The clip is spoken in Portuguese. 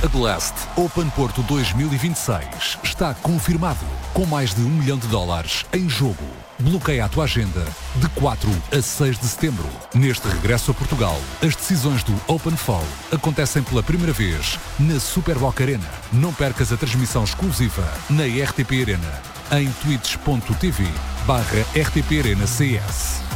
A Blast Open Porto 2026 está confirmado, com mais de $1 milhão em jogo. Bloqueia a tua agenda de 4 a 6 de setembro. Neste regresso a Portugal, as decisões do Open Fall acontecem pela primeira vez na Superboc Arena. Não percas a transmissão exclusiva na RTP Arena, em twitch.tv/RTP Arena CS.